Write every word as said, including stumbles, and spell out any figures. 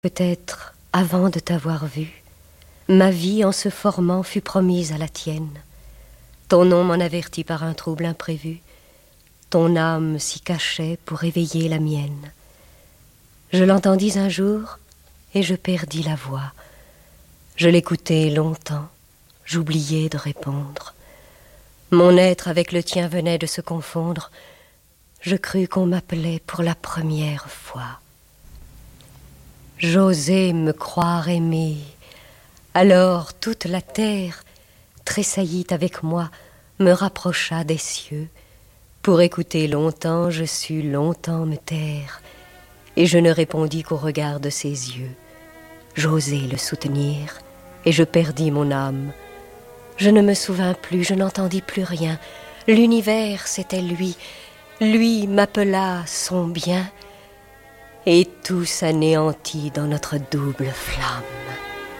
Peut-être, avant de t'avoir vu, ma vie en se formant fut promise à la tienne. Ton nom m'en avertit par un trouble imprévu. Ton âme s'y cachait pour éveiller la mienne. Je l'entendis un jour et je perdis la voix. Je l'écoutai longtemps, j'oubliai de répondre. Mon être avec le tien venait de se confondre. Je crus qu'on m'appelait pour la première fois. J'osai me croire aimée. Alors toute la terre tressaillit avec moi, me rapprocha des cieux. Pour écouter longtemps, je sus longtemps me taire, et je ne répondis qu'au regard de ses yeux. J'osai le soutenir, et je perdis mon âme. Je ne me souvins plus, je n'entendis plus rien. L'univers, c'était lui. Lui m'appela son bien, et tout s'anéantit dans notre double flamme.